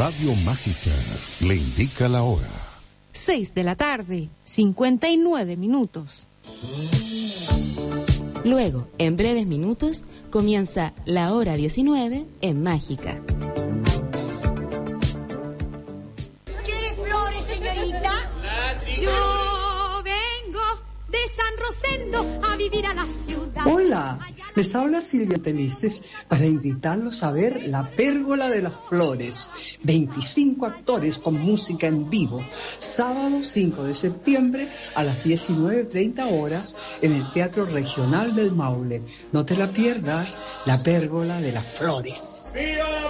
Radio Mágica le indica la hora. 6 de la tarde, 59 minutos. Luego, en breves minutos, comienza la hora 19 en Mágica. ¿Quiere flores, señorita? Yo vengo de San Rosendo a vivir a la ciudad. Hola, les habla Silvia Telices para invitarlos a ver La Pérgola de las Flores. 25 actores con música en vivo. Sábado 5 de septiembre a las 19:30 horas en el Teatro Regional del Maule. No te la pierdas, La Pérgola de las Flores. ¡Viva la